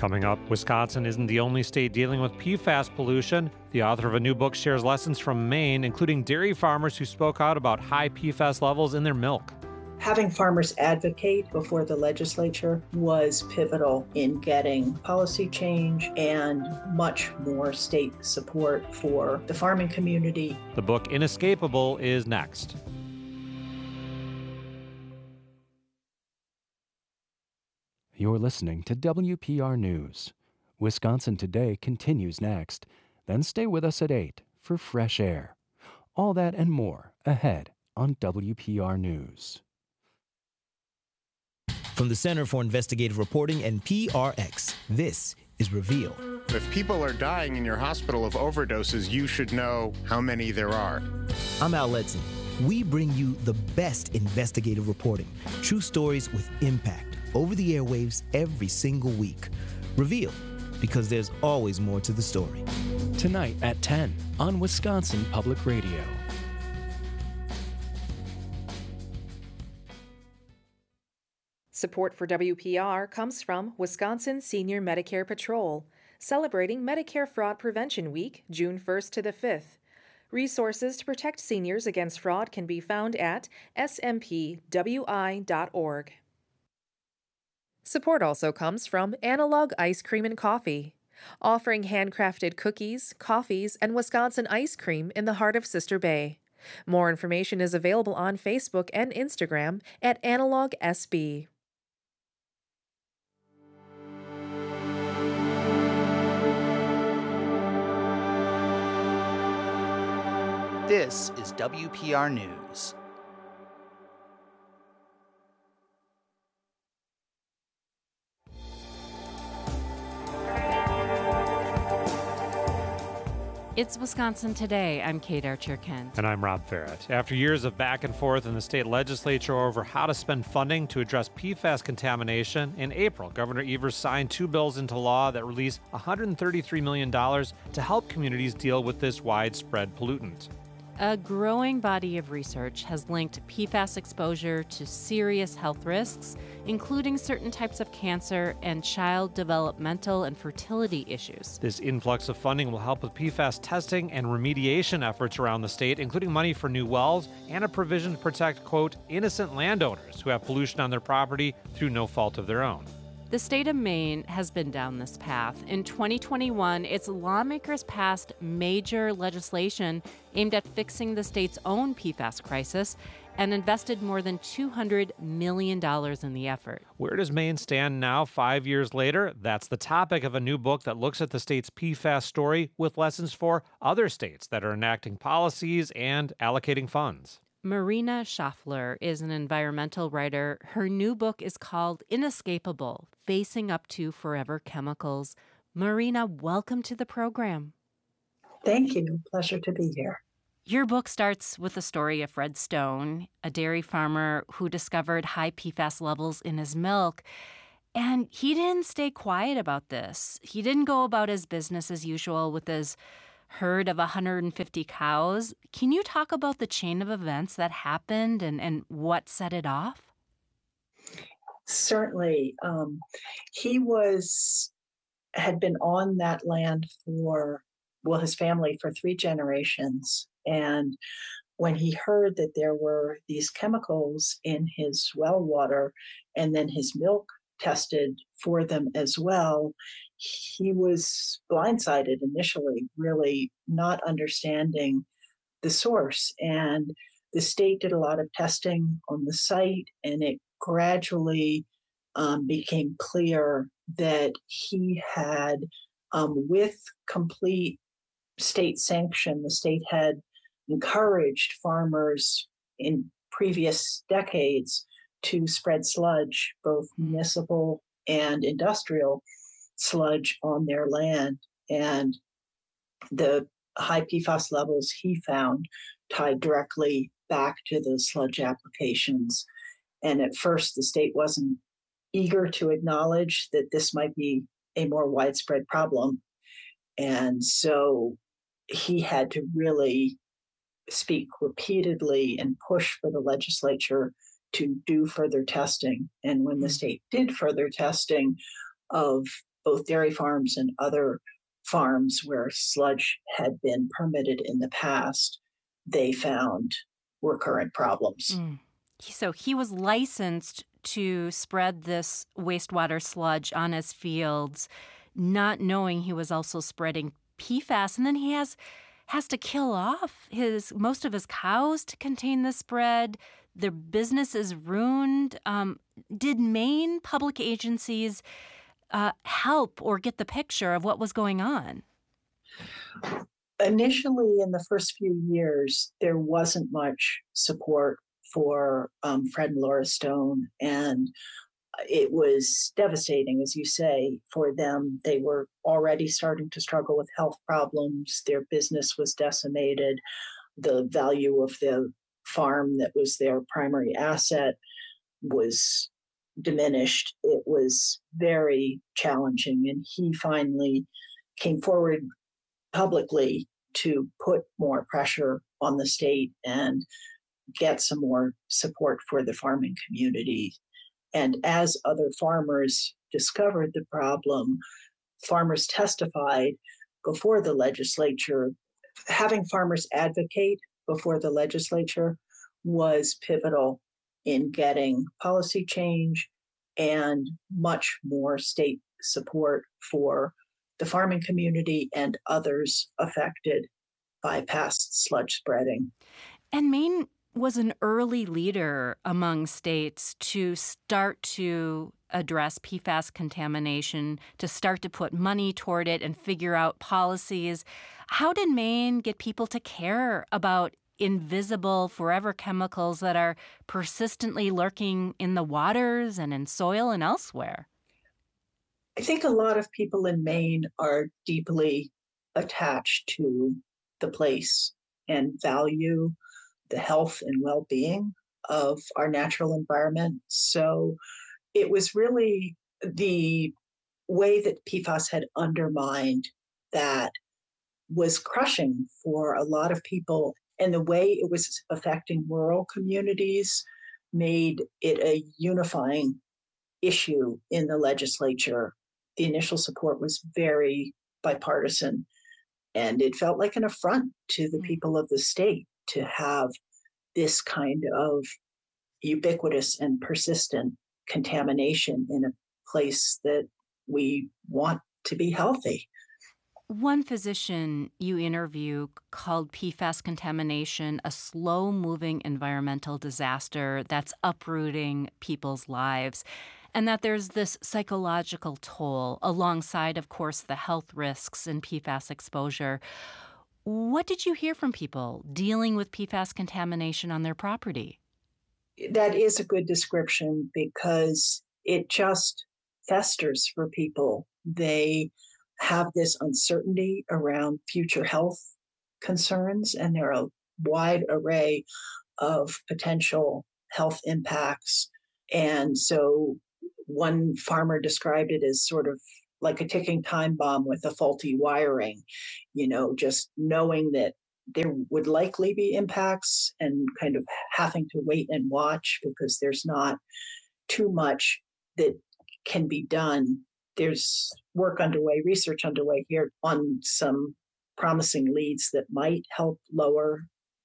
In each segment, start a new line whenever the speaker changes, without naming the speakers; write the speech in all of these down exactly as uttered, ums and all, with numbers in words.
Coming up, Wisconsin isn't the only state dealing with P FAS pollution. The author of a new book shares lessons from Maine, including dairy farmers who spoke out about high P FAS levels in their milk.
Having farmers advocate before the legislature was pivotal in getting policy change and much more state support for the farming community.
The book Inescapable is next.
You're listening to W P R News. Wisconsin Today continues next. Then stay with us at eight for Fresh Air. All that and more ahead on W P R News.
From the Center for Investigative Reporting and P R X, this is Reveal.
If people are dying in your hospital of overdoses, you should know how many there are.
I'm Al Letson. We bring you the best investigative reporting, true stories with impact, over the airwaves every single week. Reveal, because there's always more to the story.
Tonight at ten on Wisconsin Public Radio.
Support for W P R comes from Wisconsin Senior Medicare Patrol, celebrating Medicare Fraud Prevention Week, June first to the fifth. Resources to protect seniors against fraud can be found at s m p w i dot org. Support also comes from Analog Ice Cream and Coffee, offering handcrafted cookies, coffees, and Wisconsin ice cream in the heart of Sister Bay. More information is available on Facebook and Instagram at Analog S B.
This is W P R News.
It's Wisconsin Today. I'm Kate Archer-Kent.
And I'm Rob Farrett. After years of back and forth in the state legislature over how to spend funding to address P FAS contamination, in April, Governor Evers signed two bills into law that release one hundred thirty-three million dollars to help communities deal with this widespread pollutant.
A growing body of research has linked P FAS exposure to serious health risks, including certain types of cancer and child developmental and fertility issues.
This influx of funding will help with P FAS testing and remediation efforts around the state, including money for new wells and a provision to protect, quote, innocent landowners who have pollution on their property through no fault of their own.
The state of Maine has been down this path. In twenty twenty-one, its lawmakers passed major legislation aimed at fixing the state's own P FAS crisis and invested more than two hundred million dollars in the effort.
Where does Maine stand now, five years later? That's the topic of a new book that looks at the state's P FAS story with lessons for other states that are enacting policies and allocating funds.
Marina Schaffler is an environmental writer. Her new book is called Inescapable, Facing Up to Forever Chemicals. Marina, welcome to the program.
Thank you. Pleasure to be here.
Your book starts with the story of Fred Stone, a dairy farmer who discovered high P FAS levels in his milk. And he didn't stay quiet about this. He didn't go about his business as usual with his herd of one hundred fifty cows. Can you talk about the chain of events that happened and, and what set it off?
Certainly. Um, he was, had been on that land for, well, his family for three generations. And when he heard that there were these chemicals in his well water and then his milk tested for them as well, he was blindsided initially, really not understanding the source. And the state did a lot of testing on the site, and it gradually um, became clear that he had, um, with complete state sanction, the state had encouraged farmers in previous decades to spread sludge, both municipal and industrial sludge, on their land. And the high P FAS levels he found tied directly back to those sludge applications. And at first, the state wasn't eager to acknowledge that this might be a more widespread problem. And so he had to really speak repeatedly and push for the legislature to do further testing. And when the state did further testing of both dairy farms and other farms where sludge had been permitted in the past, they found recurrent problems.
Mm. So he was licensed to spread this wastewater sludge on his fields, not knowing he was also spreading P FAS. And then he has has to kill off his most of his cows to contain the spread. Their business is ruined. Um, did Maine public agencies uh, help or get the picture of what was going on?
Initially, in the first few years, there wasn't much support for um, Fred and Laura Stone, and it was devastating, as you say, for them. They were already starting to struggle with health problems. Their business was decimated. The value of the farm that was their primary asset was diminished. It was very challenging, and he finally came forward publicly to put more pressure on the state and get some more support for the farming community. And as other farmers discovered the problem, farmers testified before the legislature. Having farmers advocate before the legislature was pivotal in getting policy change and much more state support for the farming community and others affected by past sludge spreading.
And Maine was an early leader among states to start to address P FAS contamination, to start to put money toward it and figure out policies. How did Maine get people to care about invisible, forever chemicals that are persistently lurking in the waters and in soil and elsewhere?
I think a lot of people in Maine are deeply attached to the place and value the health and well-being of our natural environment. So it was really the way that P FAS had undermined that was crushing for a lot of people. And the way it was affecting rural communities made it a unifying issue in the legislature. The initial support was very bipartisan, and it felt like an affront to the people of the state to have this kind of ubiquitous and persistent contamination in a place that we want to be healthy.
One physician you interview called P FAS contamination a slow-moving environmental disaster that's uprooting people's lives, and that there's this psychological toll alongside, of course, the health risks in P FAS exposure. What did you hear from people dealing with P FAS contamination on their property?
That is a good description because it just festers for people. They have this uncertainty around future health concerns, and there are a wide array of potential health impacts. And so one farmer described it as sort of like a ticking time bomb with a faulty wiring, you know, just knowing that there would likely be impacts and kind of having to wait and watch because there's not too much that can be done. There's work underway, research underway here on some promising leads that might help lower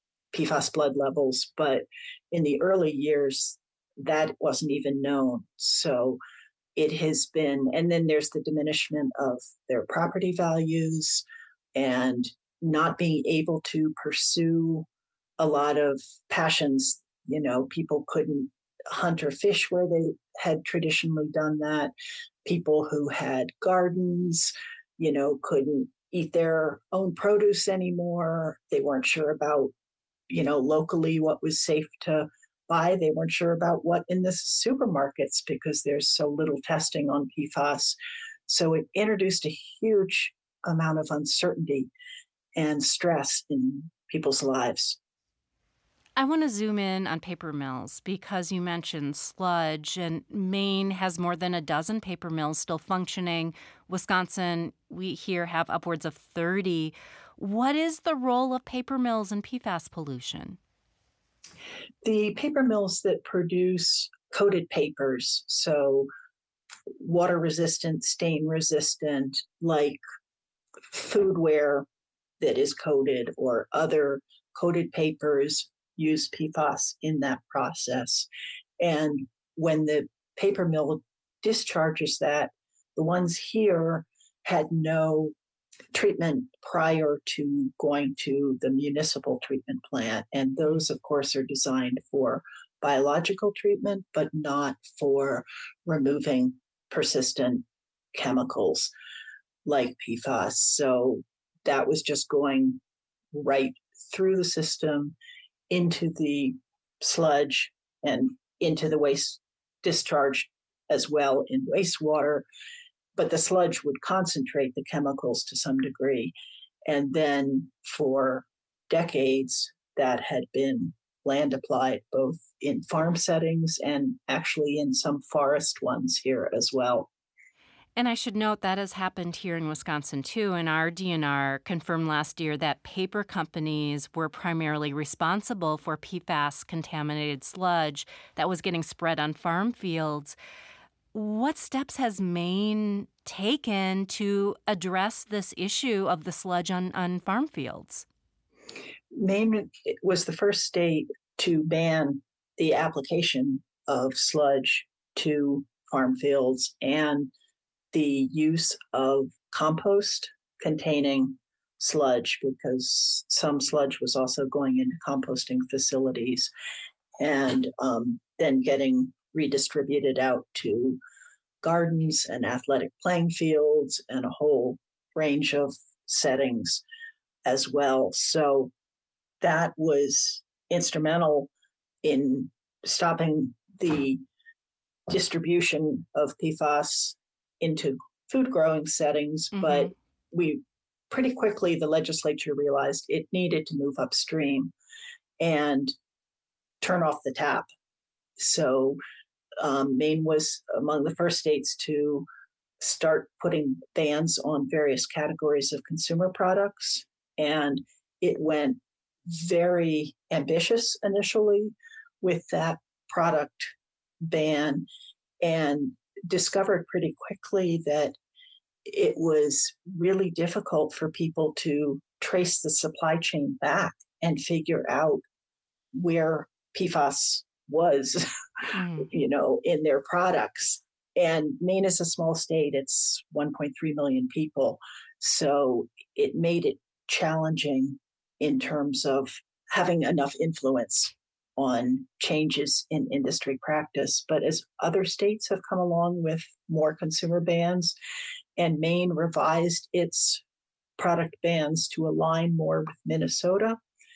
P FAS blood levels, but in the early years, that wasn't even known. So it has been, and then there's the diminishment of their property values and not being able to pursue a lot of passions. You know, people couldn't hunt or fish where they had traditionally done that. People who had gardens, you know, couldn't eat their own produce anymore. They weren't sure about, you know, locally what was safe to buy. They weren't sure about what in the supermarkets because there's so little testing on P FAS. So it introduced a huge amount of uncertainty and stress in people's lives.
I want to zoom in on paper mills because you mentioned sludge, and Maine has more than a dozen paper mills still functioning. Wisconsin, we here have upwards of thirty. What is the role of paper mills in P FAS pollution?
The paper mills that produce coated papers, so water resistant, stain resistant, like foodware that is coated or other coated papers use P FAS in that process. And when the paper mill discharges that, the ones here had no treatment prior to going to the municipal treatment plant. And those, of course, are designed for biological treatment, but not for removing persistent chemicals like P FAS. So that was just going right through the system into the sludge and into the waste discharge as well in wastewater. But the sludge would concentrate the chemicals to some degree. And then for decades, that had been land applied both in farm settings and actually in some forest ones here as well.
And I should note that has happened here in Wisconsin, too. And our D N R confirmed last year that paper companies were primarily responsible for P FAS-contaminated sludge that was getting spread on farm fields. What steps has Maine taken to address this issue of the sludge on, on farm fields?
Maine was the first state to ban the application of sludge to farm fields and the use of compost containing sludge, because some sludge was also going into composting facilities and um, then getting redistributed out to gardens and athletic playing fields and a whole range of settings as well. So that was instrumental in stopping the distribution of P FAS into food growing settings. Mm-hmm. But we pretty quickly, the legislature realized it needed to move upstream and turn off the tap. So um, Maine was among the first states to start putting bans on various categories of consumer products. And it went very ambitious initially with that product ban, and discovered pretty quickly that it was really difficult for people to trace the supply chain back and figure out where P FAS was, mm. you know, in their products. And Maine is a small state. It's one point three million people. So it made it challenging in terms of having enough influence on changes in industry practice. But as other states have come along with more consumer bans, and Maine revised its product bans to align more with Minnesota.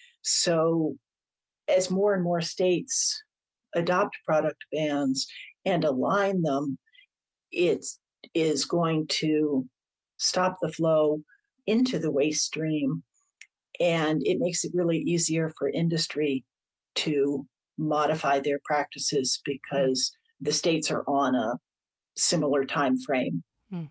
So as more and more states adopt product bans and align them, it is going to stop the flow into the waste stream. And it makes it really easier for industry to modify their practices because the states are on a similar time frame. Hmm.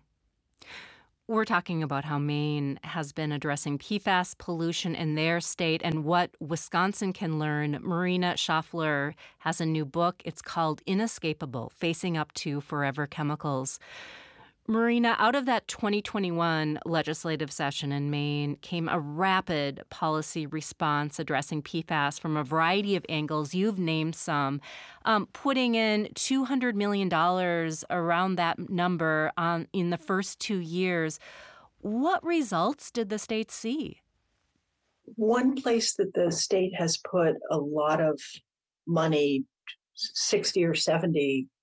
We're talking about how Maine has been addressing P FAS pollution in their state and what Wisconsin can learn. Marina Schaffler has a new book. It's called Inescapable: Facing Up to Forever Chemicals. Marina, out of that twenty twenty-one legislative session in Maine came a rapid policy response addressing P FAS from a variety of angles. You've named some, um, putting in two hundred million dollars, around that number, on in the first two years. What results did the state see?
One place that the state has put a lot of money, sixty or seventy